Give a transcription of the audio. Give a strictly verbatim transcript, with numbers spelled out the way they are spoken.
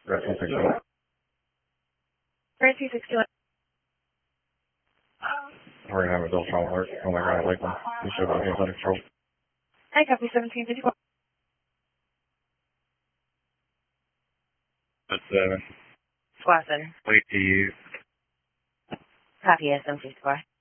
Right, one sixty-one. Grand two sixty-one. We're going to have a adult child alert on my ground at Lakeland. You should have been under control. Hi, copy seventeen fifty-four. That's seven. Squad Center. Wait to you. Copy S M fifty-four.